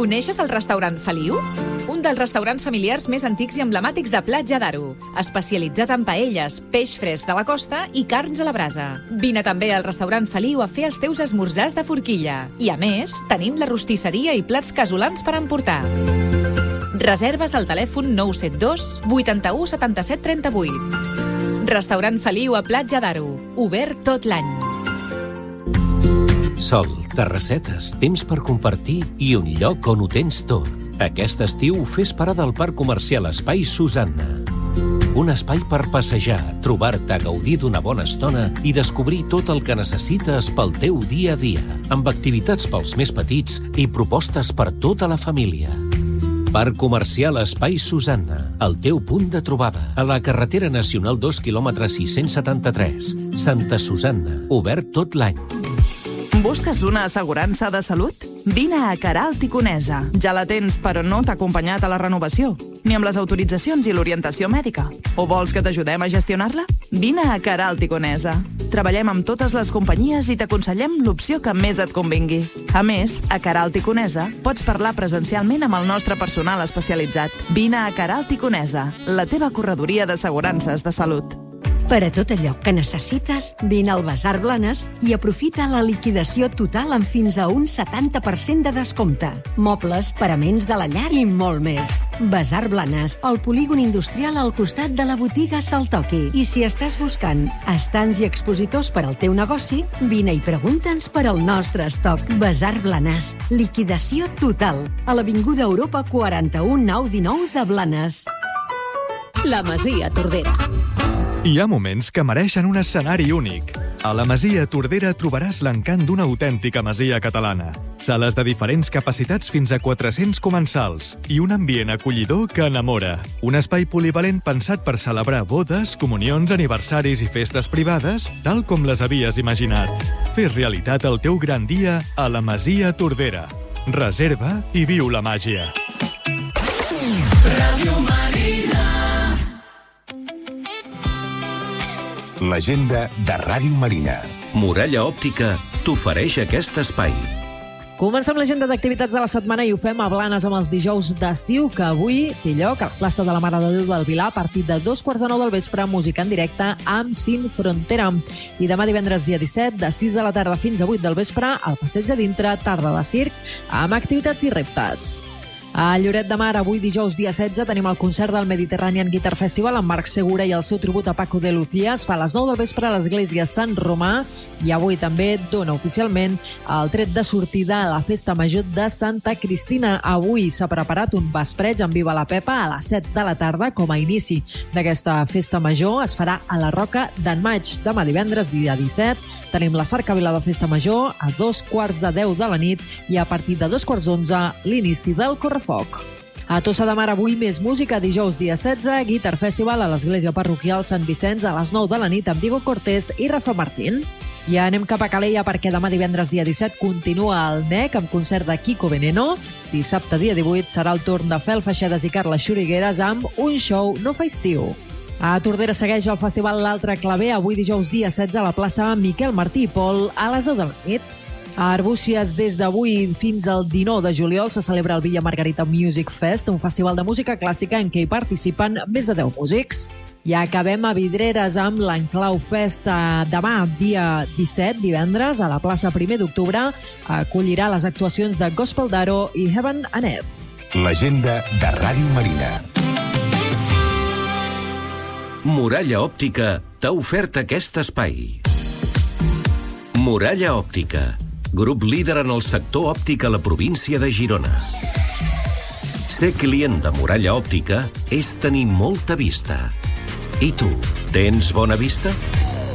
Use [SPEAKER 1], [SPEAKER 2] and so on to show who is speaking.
[SPEAKER 1] Coneixes el restaurant Feliu? Un dels restaurants familiars més antics i emblemàtics de Platja d'Aro, especialitzat en paelles, peix fresc de la costa i carns a la brasa. Vine també al restaurant Feliu a fer els teus esmorzars de forquilla. I a més, tenim la rostisseria i plats casolans per emportar. Reserves al telèfon 972 81 77 38. Restaurant Feliu a Platja d'Aro, obert tot l'any.
[SPEAKER 2] Sol, terrassetes, temps per compartir i un lloc on ho tens tot. Aquest estiu fes parada al Parc Comercial Espai Susanna. Un espai per passejar, trobar-te, gaudir d'una bona estona i descobrir tot el que necessites pel teu dia a dia, amb activitats pels més petits i propostes per tota la família. Parc Comercial Espai Susanna, el teu punt de trobada, a la carretera nacional 2 km 673, Santa Susanna, obert tot l'any.
[SPEAKER 3] Busques una assegurança de salut? Vine a Queralt i Conesa. Ja la tens, però no t'ha acompanyat a la renovació, ni amb les autoritzacions i l'orientació mèdica. O vols que t'ajudem a gestionar-la? Vine a Queralt i Conesa. Treballem amb totes les companyies i t'aconsellem l'opció que més et convingui. A més, a Queralt i Conesa pots parlar presencialment amb el nostre personal especialitzat. Vine a Queralt i Conesa, la teva corredoria d'assegurances de salut.
[SPEAKER 4] Per a tot allò que necessites, vine al Basar Blanes i aprofita la liquidació total amb fins a un 70% de descompte. Mobles, paraments de la llar i molt més. Basar Blanes, el polígon industrial al costat de la botiga Saltoki. I si estàs buscant estants i expositors per al teu negoci, vine i pregunta'ns per al nostre estoc. Basar Blanes, liquidació total. A l'Avinguda Europa 41 919 de Blanes.
[SPEAKER 5] La Masia Tordera.
[SPEAKER 6] Hi ha moments que mereixen un escenari únic. A la Masia Tordera trobaràs l'encant d'una autèntica masia catalana. Sales de diferents capacitats fins a 400 comensals i un ambient acollidor que enamora. Un espai polivalent pensat per celebrar bodes, comunions, aniversaris i festes privades, tal com les havies imaginat. Fes realitat el teu gran dia a la Masia Tordera. Reserva i viu la màgia.
[SPEAKER 7] Ràdio Marina. L'agenda de Ràdio Marina.
[SPEAKER 2] Muralla Òptica t'ofereix aquest espai.
[SPEAKER 8] Comencem l'agenda d'activitats de la setmana i ho fem a Blanes amb els dijous d'estiu, que avui té lloc a la plaça de la Mare de Déu del Vilar a partir de 2:45 del vespre, música en directe amb Sin Frontera. I demà divendres dia 17, de 6 de la tarda fins a 8 del vespre, al passeig a dintre, tarda de circ, amb activitats i reptes. A Lloret de Mar, avui dijous dia 16, tenim el concert del Mediterranean Guitar Festival amb Marc Segura i el seu tribut a Paco de Lucía. Es fa a les 9 del vespre a l'església Sant Romà i avui també dona oficialment el tret de sortida a la Festa Major de Santa Cristina. Avui s'ha preparat un vespreig amb Viva la Pepa a les 7 de la tarda com a inici d'aquesta Festa Major. Es farà a la Roca d'en Maig. Demà divendres, dia 17, tenim la cercavila de Festa Major a 9:45 de la nit i a partir de 11:45 l'inici del correfoc. A Tossa de Mar, avui més música. Dijous dia 16, Guitar Festival a l'església parroquial Sant Vicenç a les 9 de la nit amb Diego Cortés i Rafa Martín. I anem cap a Calella perquè demà divendres dia 17 continua el NEC amb concert de Kiko Veneno. Dissabte dia 18 serà el torn de Fel Feixedes i Carles Xurigueres amb Un show no fa estiu. A Tordera segueix el festival L'Altre Claver, avui dijous dia 16 a la plaça Miquel Martí i Pol a les 10 de la nit. A Arbúcies, des d'avui fins al 19 de juliol, se celebra el Villa Margarita Music Fest, un festival de música clàssica en què hi participen més de 10 músics. I acabem a Vidreres amb l'Enclau Fest. Demà, dia 17, divendres, a la plaça 1 d'octubre, acollirà les actuacions de Gospel Daro i Heaven and Earth.
[SPEAKER 7] L'agenda de Ràdio Marina.
[SPEAKER 2] Muralla Òptica t'ha ofert aquest espai. Muralla Òptica, grup líder en el sector òptic a la província de Girona. Ser client de Muralla Òptica és tenir molta vista. I tu, tens bona vista?